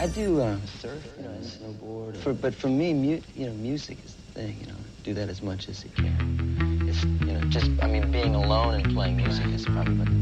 I do surf, snowboard. But for me, music is the thing. Do that as much as you can. It's just, I mean, being alone and playing music is probably